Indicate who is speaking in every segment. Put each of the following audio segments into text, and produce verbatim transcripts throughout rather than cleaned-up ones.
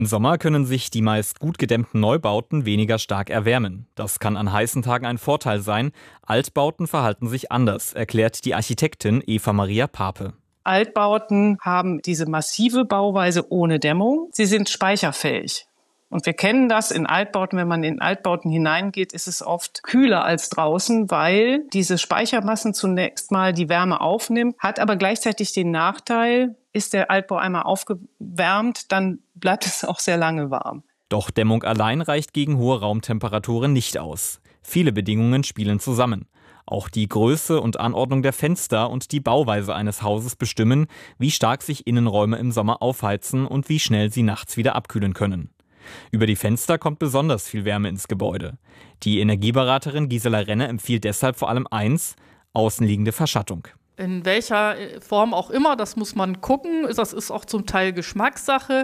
Speaker 1: Im Sommer können sich die meist gut gedämmten Neubauten weniger stark erwärmen. Das kann an heißen Tagen ein Vorteil sein. Altbauten verhalten sich anders, erklärt die Architektin Eva Maria Pape.
Speaker 2: Altbauten haben diese massive Bauweise ohne Dämmung. Sie sind speicherfähig. Und wir kennen das in Altbauten, wenn man in Altbauten hineingeht, ist es oft kühler als draußen, weil diese Speichermassen zunächst mal die Wärme aufnimmt, hat aber gleichzeitig den Nachteil, ist der Altbau einmal aufgewärmt, dann bleibt es auch sehr lange warm.
Speaker 1: Doch Dämmung allein reicht gegen hohe Raumtemperaturen nicht aus. Viele Bedingungen spielen zusammen. Auch die Größe und Anordnung der Fenster und die Bauweise eines Hauses bestimmen, wie stark sich Innenräume im Sommer aufheizen und wie schnell sie nachts wieder abkühlen können. Über die Fenster kommt besonders viel Wärme ins Gebäude. Die Energieberaterin Gisela Renner empfiehlt deshalb vor allem eins: außenliegende Verschattung.
Speaker 3: In welcher Form auch immer, das muss man gucken. Das ist auch zum Teil Geschmackssache.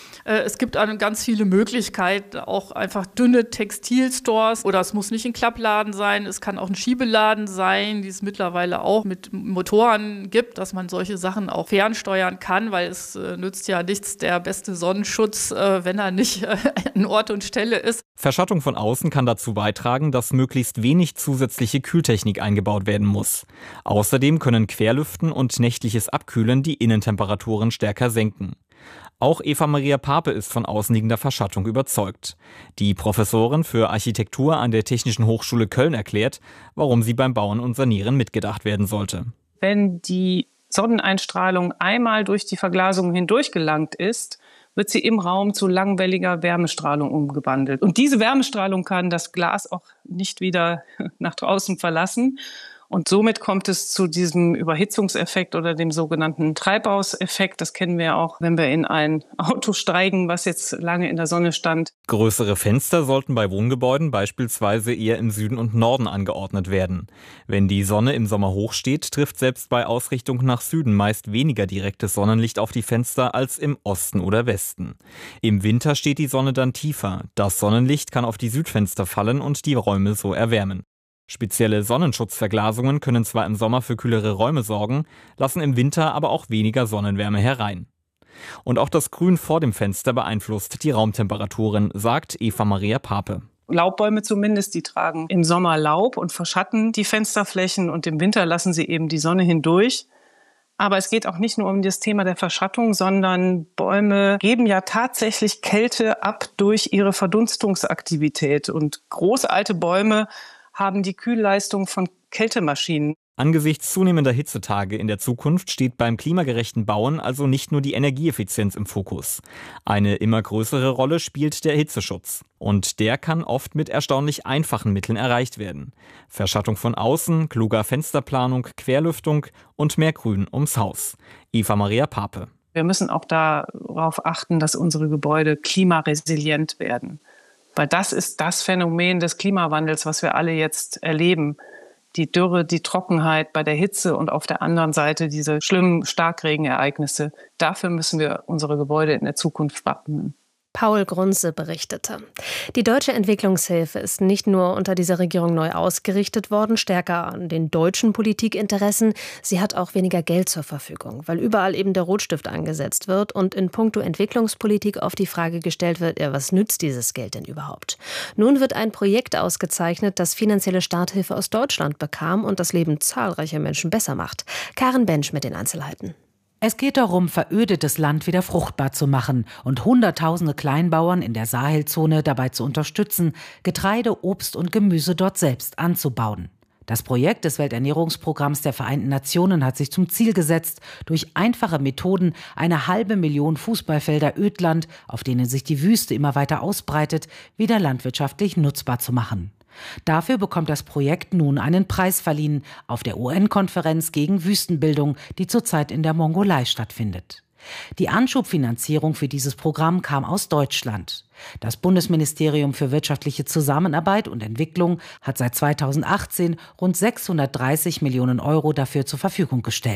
Speaker 3: Es gibt ganz viele Möglichkeiten, auch einfach dünne Textilstores, oder es muss nicht ein Klappladen sein, es kann auch ein Schiebeladen sein, die es mittlerweile auch mit Motoren gibt, dass man solche Sachen auch fernsteuern kann, weil es äh, nützt ja nichts der beste Sonnenschutz, äh, wenn er nicht äh, an Ort und Stelle ist.
Speaker 1: Verschattung von außen kann dazu beitragen, dass möglichst wenig zusätzliche Kühltechnik eingebaut werden muss. Außerdem können Querlüften und nächtliches Abkühlen die Innentemperaturen stärker senken. Auch Eva Maria Pape ist von außenliegender Verschattung überzeugt. Die Professorin für Architektur an der Technischen Hochschule Köln erklärt, warum sie beim Bauen und Sanieren mitgedacht werden sollte.
Speaker 2: Wenn die Sonneneinstrahlung einmal durch die Verglasung hindurch gelangt ist, wird sie im Raum zu langwelliger Wärmestrahlung umgewandelt. Und diese Wärmestrahlung kann das Glas auch nicht wieder nach draußen verlassen. Und somit kommt es zu diesem Überhitzungseffekt oder dem sogenannten Treibhauseffekt. Das kennen wir auch, wenn wir in ein Auto steigen, was jetzt lange in der Sonne stand.
Speaker 1: Größere Fenster sollten bei Wohngebäuden beispielsweise eher im Süden und Norden angeordnet werden. Wenn die Sonne im Sommer hoch steht, trifft selbst bei Ausrichtung nach Süden meist weniger direktes Sonnenlicht auf die Fenster als im Osten oder Westen. Im Winter steht die Sonne dann tiefer. Das Sonnenlicht kann auf die Südfenster fallen und die Räume so erwärmen. Spezielle Sonnenschutzverglasungen können zwar im Sommer für kühlere Räume sorgen, lassen im Winter aber auch weniger Sonnenwärme herein. Und auch das Grün vor dem Fenster beeinflusst die Raumtemperaturen, sagt Eva Maria Pape.
Speaker 2: Laubbäume zumindest, die tragen im Sommer Laub und verschatten die Fensterflächen und im Winter lassen sie eben die Sonne hindurch. Aber es geht auch nicht nur um das Thema der Verschattung, sondern Bäume geben ja tatsächlich Kälte ab durch ihre Verdunstungsaktivität. Und große alte Bäume haben die Kühlleistung von Kältemaschinen.
Speaker 1: Angesichts zunehmender Hitzetage in der Zukunft steht beim klimagerechten Bauen also nicht nur die Energieeffizienz im Fokus. Eine immer größere Rolle spielt der Hitzeschutz. Und der kann oft mit erstaunlich einfachen Mitteln erreicht werden. Verschattung von außen, kluger Fensterplanung, Querlüftung und mehr Grün ums Haus. Eva Maria Pape.
Speaker 2: Wir müssen auch darauf achten, dass unsere Gebäude klimaresilient werden. Weil das ist das Phänomen des Klimawandels, was wir alle jetzt erleben. Die Dürre, die Trockenheit bei der Hitze und auf der anderen Seite diese schlimmen Starkregenereignisse. Dafür müssen wir unsere Gebäude in der Zukunft wappnen.
Speaker 4: Paul Grunze berichtete. Die deutsche Entwicklungshilfe ist nicht nur unter dieser Regierung neu ausgerichtet worden, stärker an den deutschen Politikinteressen. Sie hat auch weniger Geld zur Verfügung, weil überall eben der Rotstift angesetzt wird und in puncto Entwicklungspolitik oft die Frage gestellt wird, ja, was nützt dieses Geld denn überhaupt? Nun wird ein Projekt ausgezeichnet, das finanzielle Starthilfe aus Deutschland bekam und das Leben zahlreicher Menschen besser macht. Karen Bensch mit den Einzelheiten.
Speaker 5: Es geht darum, verödetes Land wieder fruchtbar zu machen und Hunderttausende Kleinbauern in der Sahelzone dabei zu unterstützen, Getreide, Obst und Gemüse dort selbst anzubauen. Das Projekt des Welternährungsprogramms der Vereinten Nationen hat sich zum Ziel gesetzt, durch einfache Methoden eine halbe Million Fußballfelder Ödland, auf denen sich die Wüste immer weiter ausbreitet, wieder landwirtschaftlich nutzbar zu machen. Dafür bekommt das Projekt nun einen Preis verliehen auf der U N-Konferenz gegen Wüstenbildung, die zurzeit in der Mongolei stattfindet. Die Anschubfinanzierung für dieses Programm kam aus Deutschland. Das Bundesministerium für wirtschaftliche Zusammenarbeit und Entwicklung hat seit zweitausendachtzehn rund sechshundertdreißig Millionen Euro dafür zur Verfügung gestellt.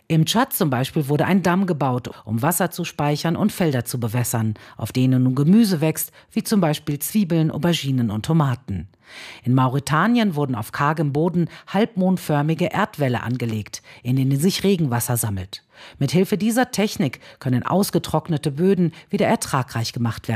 Speaker 5: Im Tschad zum Beispiel wurde ein Damm gebaut, um Wasser zu speichern und Felder zu bewässern, auf denen nun Gemüse wächst, wie zum Beispiel Zwiebeln, Auberginen und Tomaten. In Mauretanien wurden auf kargem Boden halbmondförmige Erdwälle angelegt, in denen sich Regenwasser sammelt. Mithilfe dieser Technik können ausgetrocknete Böden wieder ertragreich gemacht werden.